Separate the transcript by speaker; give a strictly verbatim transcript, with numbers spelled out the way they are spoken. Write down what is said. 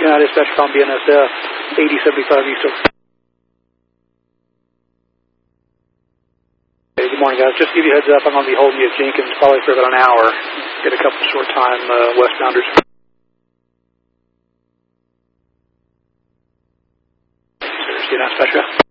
Speaker 1: United Dispatch from B N S F, eighty seventy-five East. Hey, good morning, guys. Just to give you a heads up, I'm going to be holding you at Jenkins probably for about an hour. Get a couple short time uh, westbounders. United Dispatch.